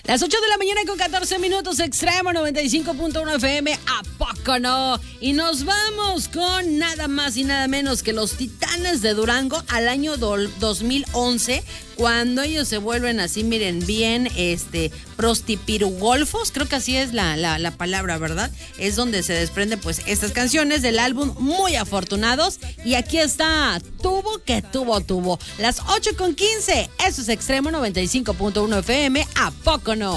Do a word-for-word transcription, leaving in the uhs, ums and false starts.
Las ocho de la mañana con catorce minutos, Extremo noventa y cinco punto uno F M, ¿a poco no? Y nos vamos con nada más y nada menos que los Titanes de Durango al año do- dos mil once, cuando ellos se vuelven así, miren, bien, este, prostipirugolfos, creo que así es la, la, la palabra, ¿verdad? Es donde se desprenden, pues, estas canciones del álbum Muy Afortunados, y aquí está, tuvo que tuvo, tuvo, las ocho con quince, eso es Extremo noventa y cinco punto uno F M, ¿a poco no?